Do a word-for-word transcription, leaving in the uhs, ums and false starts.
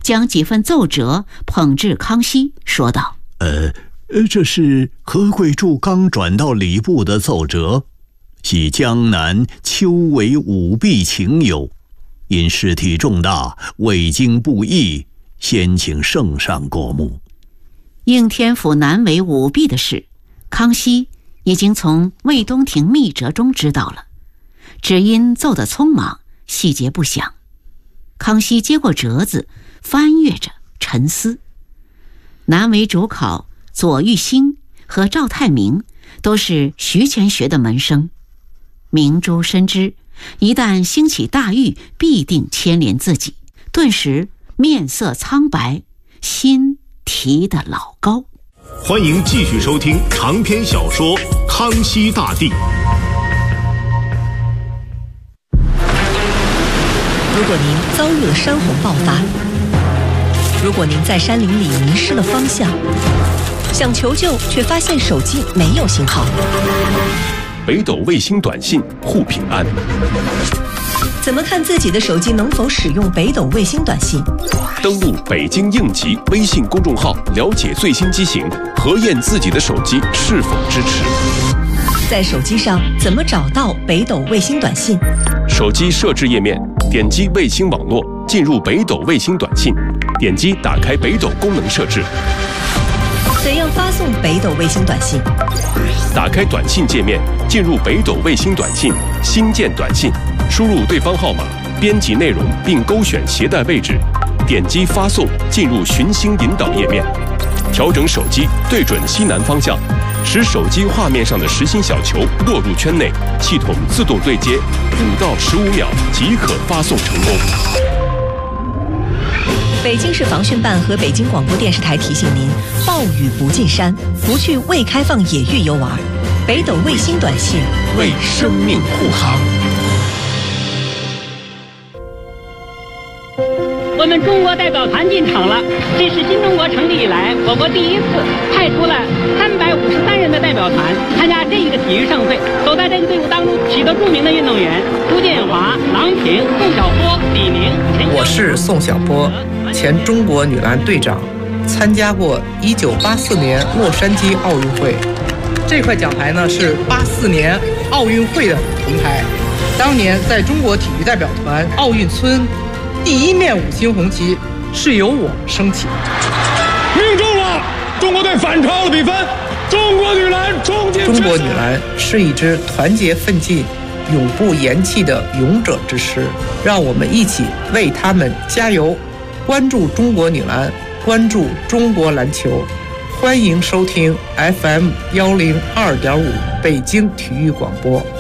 将几份奏折捧至康熙，说道： 呃这是何贵柱刚转到礼部的奏折，系江南丘为舞弊情有，因事体重大，未经布议，先请圣上过目。 应天府南围舞弊的事，康熙已经从魏东亭密折中知道了，只因奏得匆忙，细节不详。康熙接过折子，翻阅着，沉思。南围主考左玉兴和赵太明都是徐乾学的门生，明珠深知一旦兴起大狱，必定牵连自己，顿时面色苍白，心提得老高。 欢迎继续收听长篇小说《康熙大帝》。 如果您遭遇了山洪爆发，如果您在山林里迷失了方向，想求救却发现手机没有信号， 北斗卫星短信护平安。 怎么看自己的手机能否使用北斗卫星短信？ 登录北京应急微信公众号，了解最新机型，核验自己的手机是否支持。 在手机上怎么找到北斗卫星短信？ 手机设置页面，点击卫星网络，进入北斗卫星短信，点击打开北斗功能设置。 怎样发送北斗卫星短信？ 打开短信界面，进入北斗卫星短信，新建短信，输入对方号码，编辑内容并勾选携带位置，点击发送，进入寻星引导页面，调整手机对准西南方向，使手机画面上的实心小球落入圈内，系统自动对接，五到十五秒即可发送成功。 北京市防汛办和北京广播电视台提醒您：暴雨不进山，不去未开放野域游玩。北斗卫星短信为生命护航。 我们中国代表团进场了，这是新中国成立以来我国第一次派出了三百五十三人的代表团参加这一个体育盛会。走在这个队伍当中，许多著名的运动员：朱建华、郎平、宋晓波、李宁。 我是宋晓波，前中国女篮队长，参加过一九八四年洛杉矶奥运会。这块奖牌呢是八四年奥运会的铜牌，当年在中国体育代表团奥运村，第一面五星红旗是由我升起的。 命中了，中国队反超了比分，中国女篮冲进。 中国女篮是一支团结奋进、永不言弃的勇者之师，让我们一起为他们加油！关注中国女篮，关注中国篮球。欢迎收听 F M 幺零二点五北京体育广播。